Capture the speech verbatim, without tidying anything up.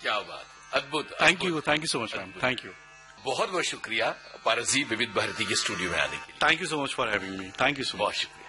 क्या बात, अद्भुत। Thank you, thank you so much ma'am, thank you. बहुत बहुत शुक्रिया पारस जी, विविध भारती के स्टूडियो में आने के लिए। Thank you so much for having me, thank you so much.